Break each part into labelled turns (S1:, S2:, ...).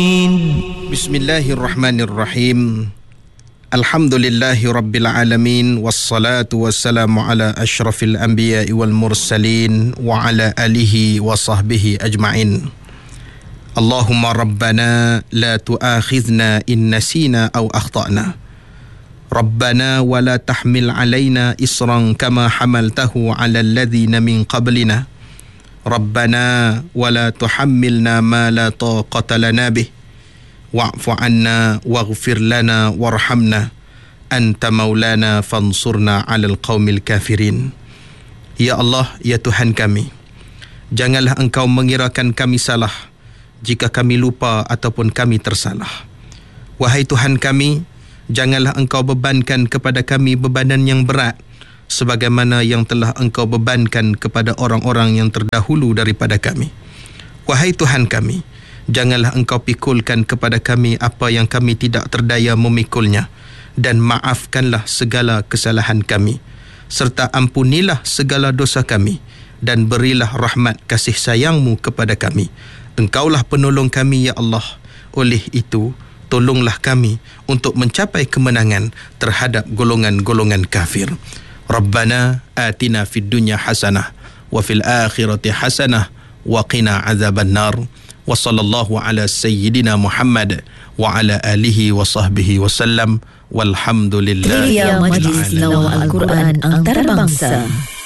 S1: Bismillahirrahmanirrahim. Alhamdulillahi rabbil alamin, wassalatu wassalamu ala asyrafil anbiya'i wal mursalin wa ala alihi wa sahbihi ajma'in. Allahumma rabbana la tu'akhidhna in nasina aw akhtana. Rabbana wa la tahmil alaina isran kama hamaltahu ala alladhina min qablina. Rabbana wa la tuhammilna ma la taqata lana bih. Wa'fu anna waghfir lana warhamna anta maulana fansurna 'alal qaumil kafirin. Ya Allah, ya Tuhan kami, janganlah Engkau mengirakan kami salah jika kami lupa ataupun kami tersalah. Wahai Tuhan kami, janganlah Engkau bebankan kepada kami bebanan yang berat sebagaimana yang telah Engkau bebankan kepada orang-orang yang terdahulu daripada kami. Wahai Tuhan kami, janganlah Engkau pikulkan kepada kami apa yang kami tidak terdaya memikulnya, dan maafkanlah segala kesalahan kami, serta ampunilah segala dosa kami, dan berilah rahmat kasih sayang-Mu kepada kami. Engkaulah penolong kami, ya Allah. Oleh itu, tolonglah kami untuk mencapai kemenangan terhadap golongan-golongan kafir. Rabbana atina fid dunya hasanah wa fil akhirati hasanah wa qina azaban nar. Wa sallallahu ala sayyidina Muhammad wa ala alihi wa sahbihi wa sallam. Walhamdulillahi
S2: Majlis Tilawah Al-Quran Antarabangsa.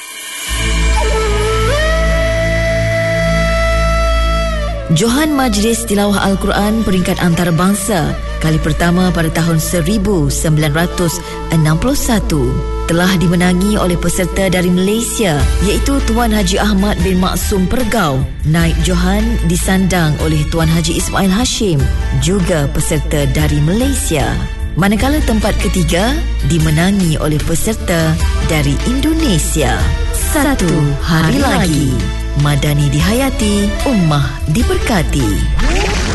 S2: Johan Majlis Tilawah Al-Quran peringkat antarabangsa kali pertama pada tahun 1961 telah dimenangi oleh peserta dari Malaysia, iaitu Tuan Haji Ahmad bin Maksum Pergau. Naib Johan disandang oleh Tuan Haji Ismail Hashim, juga peserta dari Malaysia. Manakala tempat ketiga dimenangi oleh peserta dari Indonesia. Satu hari lagi, Madani dihayati, ummah diberkati.